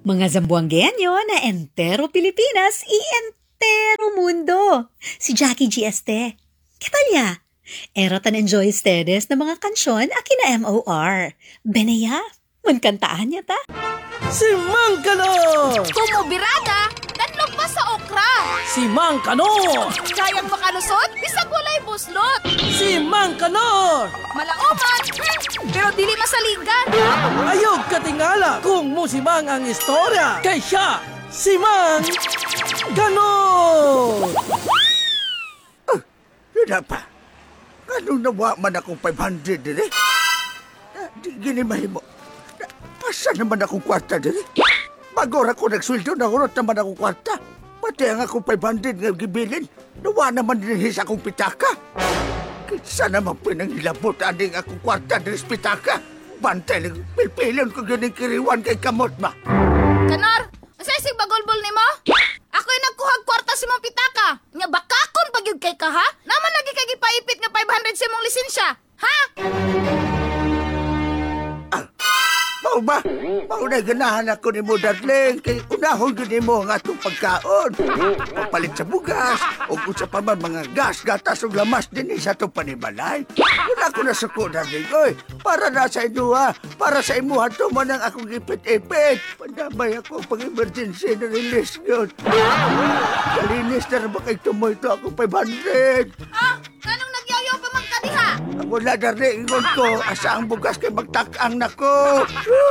Mga Zamboangueño na entero Pilipinas y entero mundo. Si Jackie GST. ¿Qué tal ya? Era tan enjoy ustedes na mga kansyon aki na MOR. Beneya, mankantaan niya ta. Si Mang Kanor! Kumubirada, danlog pa sa okra. Si Mang Kanor! Kayang makalusot, bisag walay buslot. Si Mang Kanor! Malauman, pero dili masaligan. Ayog katingala kung musimang ang istorya. Kay siya, si Mang Kanor! Yun pa. Ganun nawa man akong 500 din eh. Di gini mahimo. Asa naman akong kwarta din eh. Bagora ko nagsweldo, nahurot naman akong kwarta. Pati ang akong 500 nga gibilin. Nawa naman din sa akong pitaka. Kitsa naman pinangilabot aning akong kwarta din sa pitaka. Bantay lang, pilpilon ko yun yung kiriwan kay kamot ba. Kanor, asay sig bagolbol ni mo? Ako'y nagkuhag kwarta si mong pitaka. Nga bakakon pag yun kay ka ha? Naman lagi kay gipaipit nga 500 si mong lisensya. Ha? Mao ba? Mao na ganahan ako ni mo, darling. Kay unahon yun mo ang atong pagkaon. Papalit sa bugas, o kung sa paman mga gas, gatas o lamas din sa atong panibalay. Wala ko na suko, darling. Oy, para na sa inuha, para sa imuha to man ang akong ipit-ipit. Pandamay ako pang emergency na release yun. Kalinis na ba kay tumoy to akong 500? Ah, anong nagyayaw pa man ka diha? Wala, darling. Ingon ko, asa ang bugas kay magtakang nako.